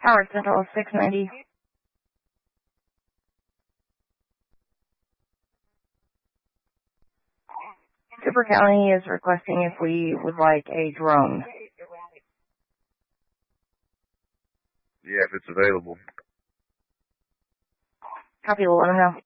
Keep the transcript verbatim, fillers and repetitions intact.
Howard Central six ninety. Cooper County is requesting if we would like a drone. Yeah, if it's available. Copy, we'll let them know.